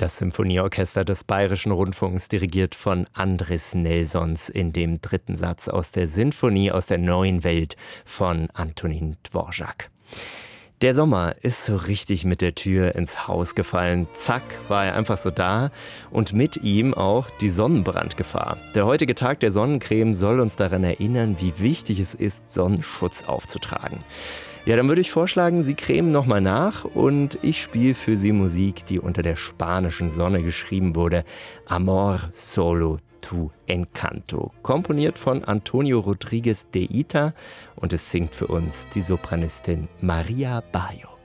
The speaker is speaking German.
Das Symphonieorchester des Bayerischen Rundfunks, dirigiert von Andris Nelsons in dem dritten Satz aus der Sinfonie aus der neuen Welt von Antonin Dvorak. Der Sommer ist so richtig mit der Tür ins Haus gefallen. Zack, war er einfach so da und mit ihm auch die Sonnenbrandgefahr. Der heutige Tag der Sonnencreme soll uns daran erinnern, wie wichtig es ist, Sonnenschutz aufzutragen. Ja, dann würde ich vorschlagen, Sie cremen nochmal nach und ich spiele für Sie Musik, die unter der spanischen Sonne geschrieben wurde. Amor solo tu encanto. Komponiert von Antonio Rodríguez de Ita und es singt für uns die Sopranistin Maria Bayo.